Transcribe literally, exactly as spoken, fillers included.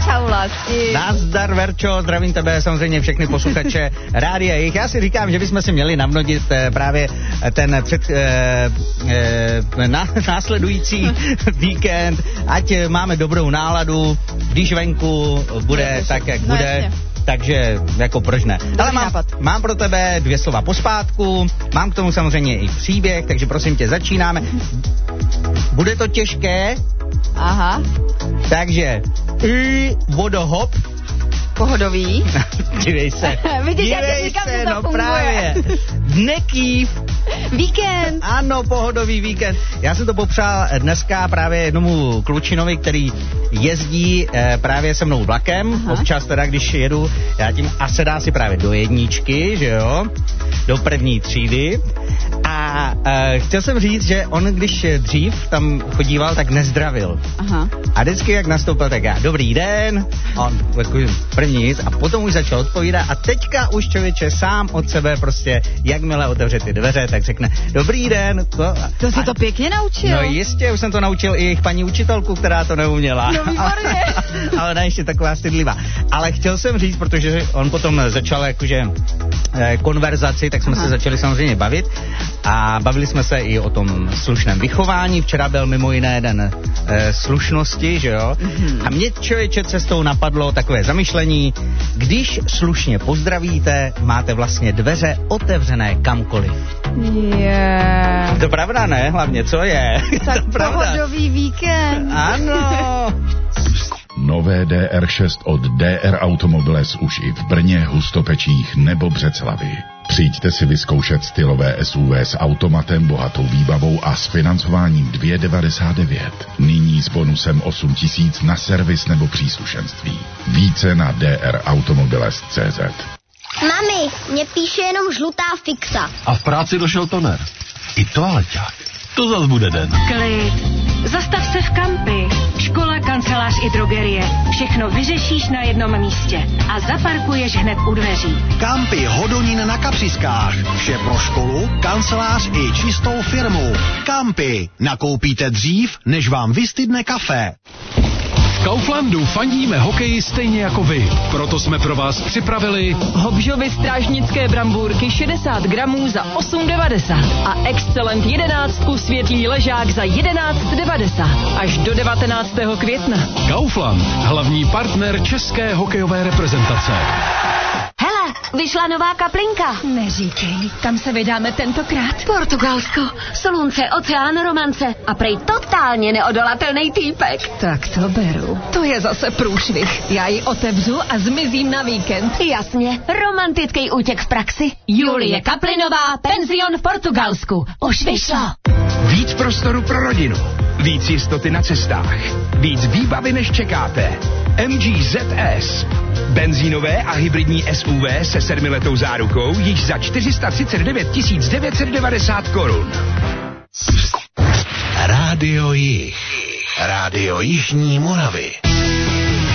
Čau, lásky. Nazdar, Verčo, zdravím tebe, samozřejmě všechny posluchače Rádia Jich. Já si říkám, že bychom si měli navnodit právě ten před, eh, eh, na, následující víkend, ať máme dobrou náladu, když venku bude no, tak, jak no, bude. Jasně. Takže jako proč ne. Ale mám, mám pro tebe dvě slova pospátku, mám k tomu samozřejmě i příběh, takže prosím tě, začínáme. Bude to těžké. Aha. Takže i vodohop. Pohodový. Dívej se. Vidíš, Dívej říkám, se, že to no funguje. právě. Nekýv. Víkend. Ano, pohodový víkend. Já jsem to popřál dneska právě jednomu klučinovi, který jezdí eh, právě se mnou vlakem. Aha. Občas teda, když jedu, já tím a sedá si právě do jedničky, že jo, do první třídy. A eh, chtěl jsem říct, že on, když dřív tam chodíval, tak nezdravil. Aha. A vždycky, jak nastoupil, tak já, dobrý den, on takový první nic a potom už začal odpovídat a teďka už člověče sám od sebe prostě, jakmile otevře ty dveře, tak řekne, dobrý den. To, to jsi to pěkně naučil. No jistě, už jsem to naučil i jejich paní učitelku, která to neuměla. No výborně. Ale ne, ještě taková stydlivá. Ale chtěl jsem říct, protože on potom začal jakože eh, konverzaci, tak jsme Aha. se začali samozřejmě bavit a bavili jsme se i o tom slušném vychování. Včera byl mimo jiné den eh, slušnosti, že jo? Mm-hmm. A mě člověče cestou napadlo takové zamyšlení, když slušně pozdravíte, máte vlastně dveře otevřené kamkoliv. Yeah. To pravda, ne? Hlavně, co je? Tak to pohodový víkend. Ano. Nové D R šest od D R Automobiles už i v Brně, Hustopečích nebo Břeclavi. Přijďte si vyzkoušet stylové S U V s automatem, bohatou výbavou a s financováním dvě devadesát devět. Nyní s bonusem osm tisíc na servis nebo příslušenství. Více na d r automobiles tečka c z. Mami, mě píše jenom žlutá fixa. A v práci došel toner. I toaleťák. To zas bude den. Klid. Zastav se v Kampi. Škola, kancelář i drogerie. Všechno vyřešíš na jednom místě. A zaparkuješ hned u dveří. Kampi Hodonín na Kapřiskách. Vše pro školu, kancelář i čistou firmu. Kampi. Nakoupíte dřív, než vám vystydne kafe. V Kauflandu fandíme hokeji stejně jako vy. Proto jsme pro vás připravili Hobžovy strážnické brambůrky šedesát gramů za osm devadesát a Excellent jedenáctku světlý ležák za jedenáct devadesát až do devatenáctého května. Kaufland, hlavní partner české hokejové reprezentace. Hele, vyšla nová kaplinka. Neříkej, kam se vydáme tentokrát? Portugalsko, slunce, oceán, romance a prej totálně neodolatelný týpek. Tak to beru. To je zase průšvih. Já ji otevřu a zmizím na víkend. Jasně, romantický útěk v praxi. Julie Kaplinová, penzion v Portugalsku. Už vyšlo. Víc prostoru pro rodinu. Víc jistoty na cestách. Víc výbavy, než čekáte. M G Z S. Benzínové a hybridní S U V se sedmiletou zárukou již za čtyři sta třicet devět tisíc devět set devadesát korun. Rádio Jich. Rádio Jižní Moravy.